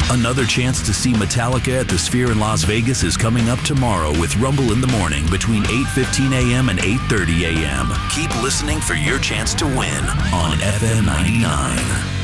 Another chance to see Metallica at the Sphere in Las Vegas is coming up tomorrow with Rumble in the Morning between 8:15 a.m. and 8:30 a.m. Keep listening for your chance to win on FM 99.